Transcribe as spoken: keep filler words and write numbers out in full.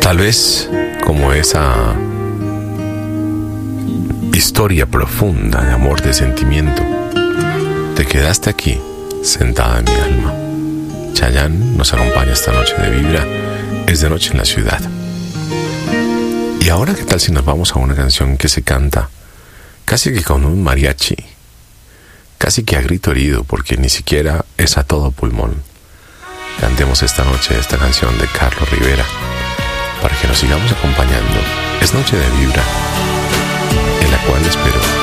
Tal vez como esa historia profunda de amor, de sentimiento, te quedaste aquí, sentada en mi alma. Chayanne nos acompaña esta noche de Vibra, es de noche en la ciudad. Y ahora, ¿qué tal si nos vamos a una canción que se canta casi que con un mariachi, casi que a grito herido, porque ni siquiera es a todo pulmón? Cantemos esta noche esta canción de Carlos Rivera para que nos sigamos acompañando. Es noche de Vibra, en la cual espero